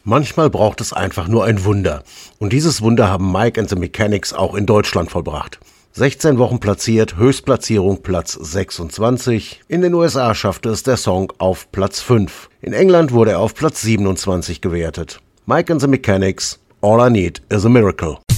Manchmal braucht es einfach nur ein Wunder. Und dieses Wunder haben Mike and the Mechanics auch in Deutschland vollbracht. 16 Wochen platziert, Höchstplatzierung Platz 26. In den USA schaffte es der Song auf Platz 5. In England wurde er auf Platz 27 gewertet. Mike and the Mechanics, All I Need is a Miracle.